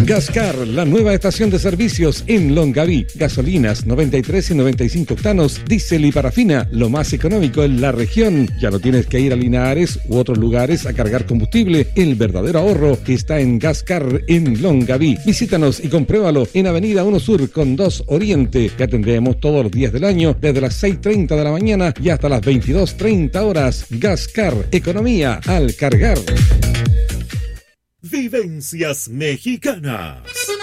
Gascar, la nueva estación de servicios en Longaví. Gasolinas 93 y 95 octanos, diésel y parafina, lo más económico en la región. Ya no tienes que ir a Linares u otros lugares a cargar combustible. El verdadero ahorro está en Gascar en Longaví. Visítanos y compruébalo en Avenida 1 Sur con 2 Oriente. Te atendemos todos los días del año desde las 6:30 de la mañana y hasta las 22:30 horas. Gascar, economía al cargar. Vivencias Mexicanas.